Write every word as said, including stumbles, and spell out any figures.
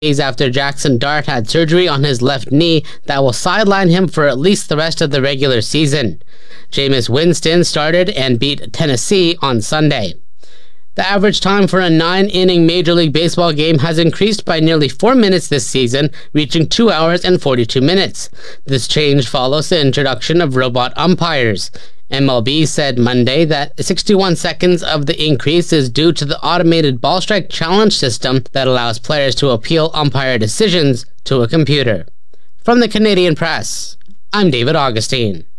days after Jackson Dart had surgery on his left knee that will sideline him for at least the rest of the regular season. Jameis Winston started and beat Tennessee on Sunday. The average time for a nine-inning Major League Baseball game has increased by nearly four minutes this season, reaching two hours and forty-two minutes. This change follows the introduction of robot umpires. M L B said Monday that sixty-one seconds of the increase is due to the automated ball strike challenge system that allows players to appeal umpire decisions to a computer. From the Canadian Press, I'm David Augustine.